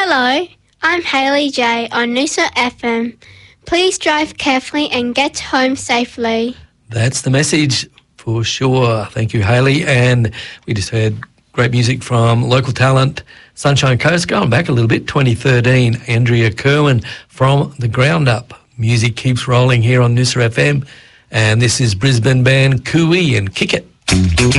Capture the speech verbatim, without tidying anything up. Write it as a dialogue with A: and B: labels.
A: Hello, I'm Hayley J on Noosa F M. Please drive carefully and get home safely.
B: That's the message for sure. Thank you, Hayley. And we just heard great music from local talent Sunshine Coast. Going back a little bit, twenty thirteen, Andrea Kerwin from The Ground Up. Music keeps rolling here on Noosa F M. And this is Brisbane band Cooey and Kick It.